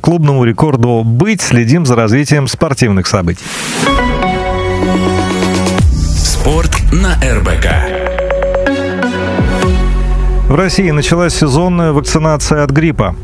клубному рекорду «Быть». Следим за развитием спортивных событий. Спорт на РБК. В России началась сезонная вакцинация от гриппа.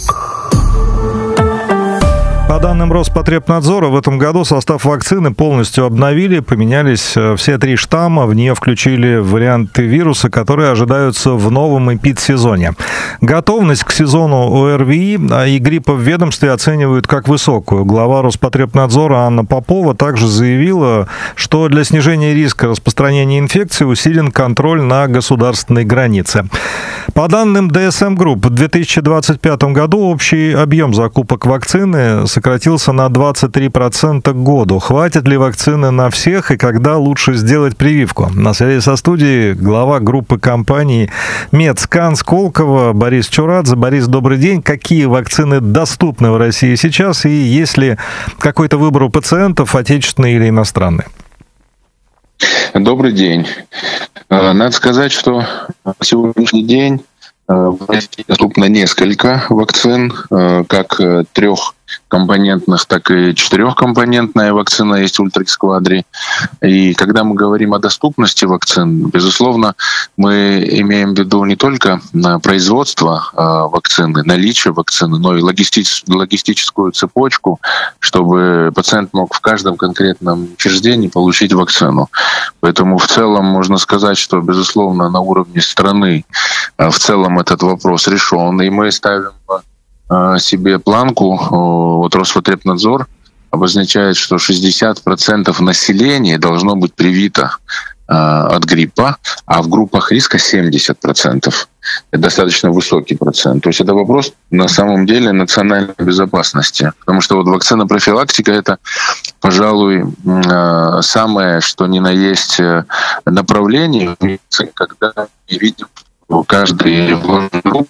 По данным Роспотребнадзора, в этом году состав вакцины полностью обновили, поменялись все 3 штамма, в нее включили варианты вируса, которые ожидаются в новом эпидсезоне. Готовность к сезону ОРВИ и гриппа в ведомстве оценивают как высокую. Глава Роспотребнадзора Анна Попова также заявила, что для снижения риска распространения инфекции усилен контроль на государственной границе. По данным ДСМ Групп, в 2025 году общий объем закупок вакцины сократился на 23% к году. Хватит ли вакцины на всех и когда лучше сделать прививку? На связи со студией глава группы компаний «Медскан» Сколково Борис Чурадзе. Борис, добрый день. Какие вакцины доступны в России сейчас и есть ли какой-то выбор у пациентов, отечественные или иностранные? Добрый день. Надо сказать, что на сегодняшний день в России доступно несколько вакцин, как 3-компонентных, так и 4-компонентная вакцина есть Ультра-Икс Квадри. И когда мы говорим о доступности вакцин, безусловно, мы имеем в виду не только производство вакцины, наличие вакцины, но и логистическую цепочку, чтобы пациент мог в каждом конкретном учреждении получить вакцину. Поэтому в целом можно сказать, что, безусловно, на уровне страны в целом этот вопрос решен, и мы ставим себе планку. Вот Роспотребнадзор обозначает, что 60% населения должно быть привито от гриппа, а в группах риска 70%. Это достаточно высокий процент. То есть это вопрос на самом деле национальной безопасности. Потому что вот вакцина профилактика — это, пожалуй, самое, что ни на есть направление, когда мы видим, что каждый вложенный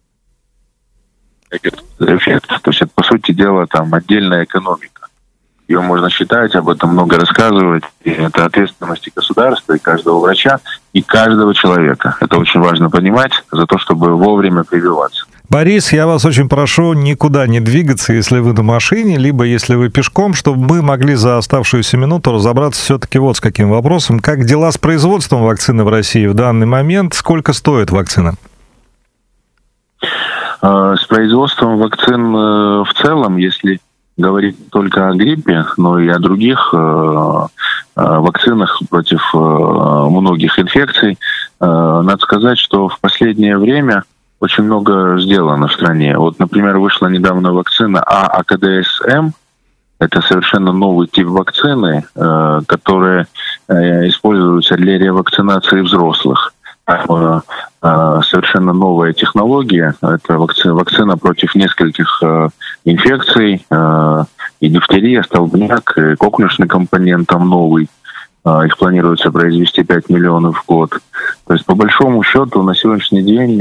эффект. То есть это, по сути дела, там отдельная экономика. Ее можно считать, об этом много рассказывать. И это ответственность и государства, и каждого врача, и каждого человека. Это очень важно понимать за то, чтобы вовремя прививаться. Борис, я вас очень прошу никуда не двигаться, если вы на машине, либо если вы пешком, чтобы мы могли за оставшуюся минуту разобраться все-таки вот с каким вопросом. Как дела с производством вакцины в России в данный момент? Сколько стоит вакцина? С производством вакцин в целом, если говорить только о гриппе, но и о других вакцинах против многих инфекций, надо сказать, что в последнее время очень много сделано в стране. Вот, например, вышла недавно вакцина АКДСМ. Это совершенно новый тип вакцины, которая используется для ревакцинации взрослых. Совершенно новая технология. Это вакцина против нескольких инфекций, и дифтерия, столбняк, и коклюшный компонент там новый. Их планируется произвести 5 миллионов в год. То есть, по большому счету, на сегодняшний день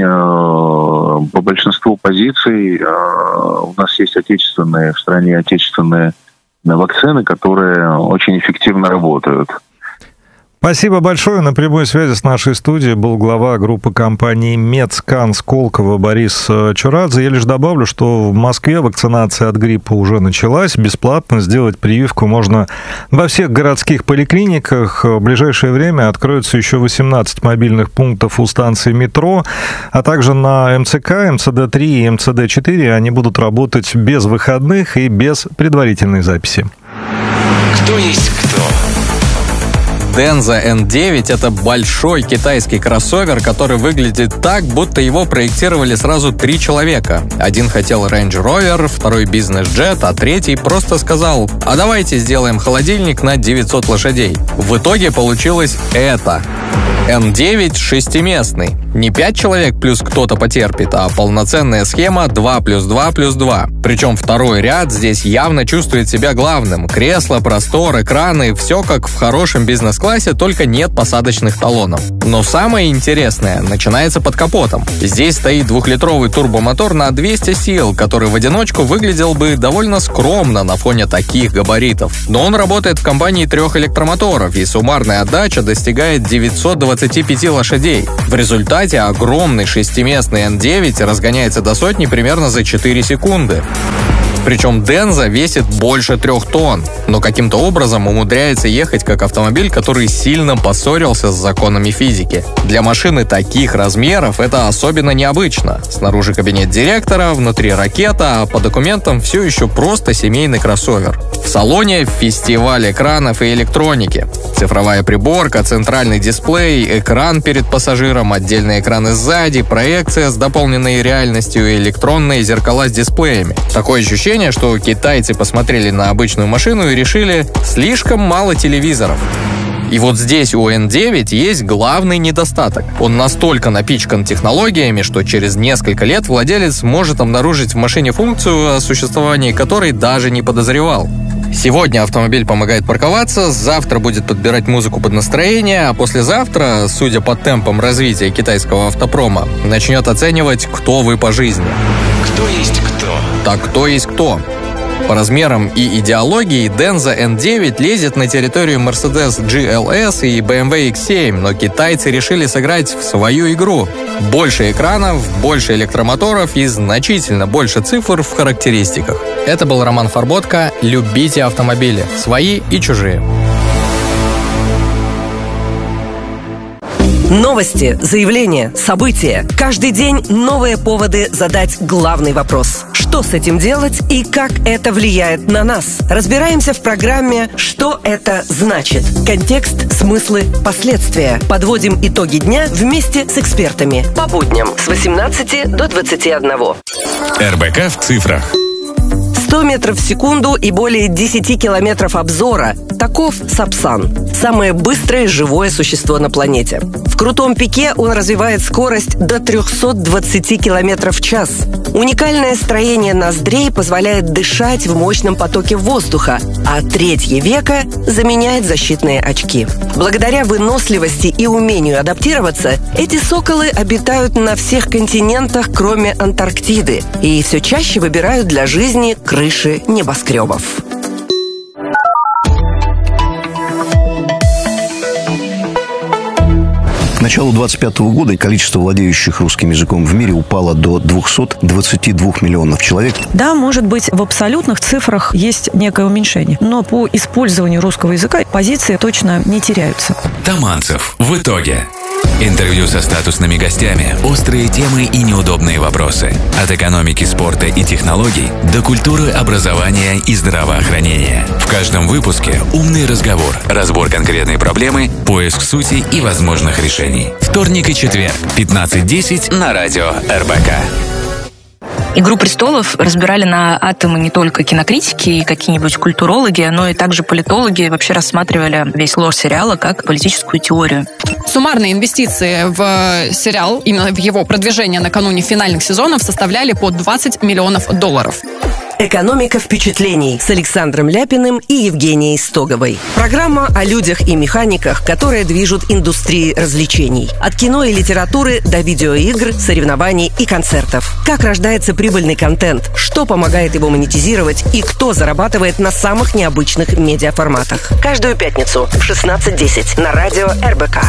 по большинству позиций у нас есть в стране отечественные вакцины, которые очень эффективно работают. Спасибо большое. На прямой связи с нашей студией был глава группы компаний «Медскан» Сколково Борис Чурадзе. Я лишь добавлю, что в Москве вакцинация от гриппа уже началась. Бесплатно сделать прививку можно во всех городских поликлиниках. В ближайшее время откроются еще 18 мобильных пунктов у станции метро, а также на МЦК, МЦД-3 и МЦД-4. Они будут работать без выходных и без предварительной записи. Кто есть кто? Denza N9 — это большой китайский кроссовер, который выглядит так, будто его проектировали сразу 3 человека. Один хотел Range Rover, второй бизнес-джет, а третий просто сказал: «А давайте сделаем холодильник на 900 лошадей». В итоге получилось это. N9 шестиместный. Не 5 человек плюс кто-то потерпит, а полноценная схема 2 + 2 + 2. Причем второй ряд здесь явно чувствует себя главным. Кресло, простор, экраны — все как в хорошем бизнес-классе, только нет посадочных талонов. Но самое интересное начинается под капотом. Здесь стоит 2-литровый турбомотор на 200 сил, который в одиночку выглядел бы довольно скромно на фоне таких габаритов. Но он работает в компании 3 электромоторов, и суммарная отдача достигает 925 лошадей. В результате огромный шестиместный N9 разгоняется до сотни примерно за 4 секунды. Причем Денза весит больше 3 тонн, но каким-то образом умудряется ехать как автомобиль, который сильно поссорился с законами физики. Для машины таких размеров это особенно необычно. Снаружи кабинет директора, внутри ракета, а по документам все еще просто семейный кроссовер. В салоне фестиваль экранов и электроники. Цифровая приборка, центральный дисплей, экран перед пассажиром, отдельные экраны сзади, проекция с дополненной реальностью и электронные зеркала с дисплеями. Такое ощущение, что китайцы посмотрели на обычную машину и решили: слишком мало телевизоров. И вот здесь у N9 есть главный недостаток. Он настолько напичкан технологиями, что через несколько лет владелец может обнаружить в машине функцию, о существовании которой даже не подозревал. Сегодня автомобиль помогает парковаться, завтра будет подбирать музыку под настроение, а послезавтра, судя по темпам развития китайского автопрома, начнет оценивать, кто вы по жизни. Кто есть кто? Так кто есть кто? По размерам и идеологии Denza N9 лезет на территорию Mercedes GLS и BMW X7, но китайцы решили сыграть в свою игру. Больше экранов, больше электромоторов и значительно больше цифр в характеристиках. Это был Роман Фарботко. Любите автомобили, свои и чужие. Новости, заявления, события. Каждый день новые поводы задать главный вопрос. Что с этим делать и как это влияет на нас? Разбираемся в программе «Что это значит?» Контекст, смыслы, последствия. Подводим итоги дня вместе с экспертами. По будням с 18 до 21. РБК в цифрах. 100 метров в секунду и более 10 километров обзора. Таков Сапсан. Самое быстрое живое существо на планете. В крутом пике он развивает скорость до 320 километров в час. Уникальное строение ноздрей позволяет дышать в мощном потоке воздуха, а третье веко заменяет защитные очки. Благодаря выносливости и умению адаптироваться, эти соколы обитают на всех континентах, кроме Антарктиды, и все чаще выбирают для жизни крыши небоскребов. К началу 2025 года количество владеющих русским языком в мире упало до 222 миллионов человек. Да, может быть, в абсолютных цифрах есть некое уменьшение, но по использованию русского языка позиции точно не теряются. Таманцев. В итоге. Интервью со статусными гостями, острые темы и неудобные вопросы. От экономики, спорта и технологий до культуры, образования и здравоохранения. В каждом выпуске умный разговор, разбор конкретной проблемы, поиск сути и возможных решений. Вторник и четверг, 15:10 на радио РБК. «Игру престолов» разбирали на атомы не только кинокритики и какие-нибудь культурологи, но и также политологи вообще рассматривали весь лор сериала как политическую теорию. Суммарные инвестиции в сериал, именно в его продвижение накануне финальных сезонов, составляли по $20 миллионов. «Экономика впечатлений» с Александром Ляпиным и Евгенией Стоговой. Программа о людях и механиках, которые движут индустрией развлечений. От кино и литературы до видеоигр, соревнований и концертов. Как рождается прибыльный контент, что помогает его монетизировать и кто зарабатывает на самых необычных медиаформатах. Каждую пятницу в 16:10 на радио РБК.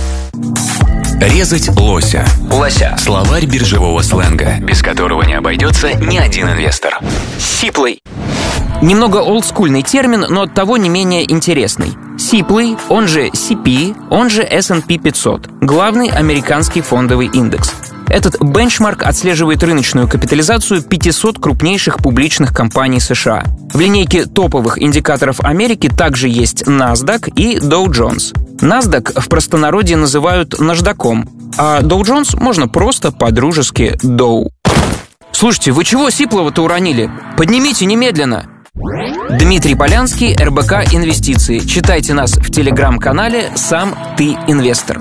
Резать лося. Лося. Словарь биржевого сленга, без которого не обойдется ни один инвестор. Сиплый. Немного олдскульный термин, но оттого не менее интересный. Сиплый, он же CP, он же S&P 500, главный американский фондовый индекс. Этот бенчмарк отслеживает рыночную капитализацию 500 крупнейших публичных компаний США. В линейке топовых индикаторов Америки также есть NASDAQ и Dow Jones. NASDAQ в простонародье называют наждаком, а Dow Jones можно просто по-дружески Dow. Слушайте, вы чего сиплого-то уронили? Поднимите немедленно! Дмитрий Полянский, РБК Инвестиции. Читайте нас в телеграм-канале «Сам ты инвестор».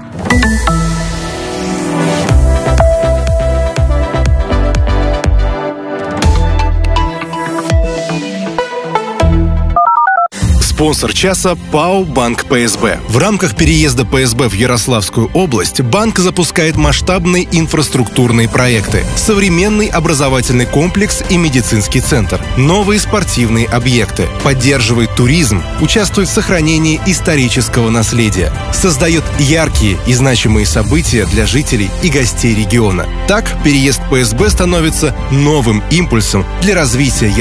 Спонсор часа ПАО «Банк ПСБ». В рамках переезда ПСБ в Ярославскую область банк запускает масштабные инфраструктурные проекты, современный образовательный комплекс и медицинский центр, новые спортивные объекты, поддерживает туризм, участвует в сохранении исторического наследия, создает яркие и значимые события для жителей и гостей региона. Так, переезд ПСБ становится новым импульсом для развития